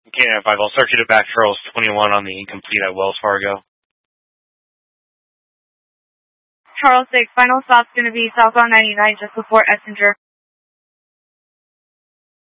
Canada 5, I'll start you to back Charles 21 on the incomplete at Wells Fargo. Charles 6, final stop's going to be southbound 99 just before Essinger.